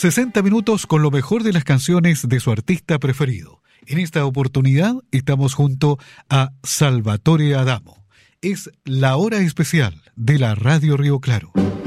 60 minutos con lo mejor de las canciones de su artista preferido. En esta oportunidad estamos junto a Salvatore Adamo. Es la hora especial de la Radio Río Claro.